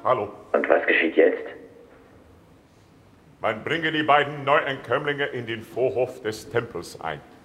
Hallo. Und was geschieht jetzt? Man bringe die beiden Neuankömmlinge in den Vorhof des Tempels ein.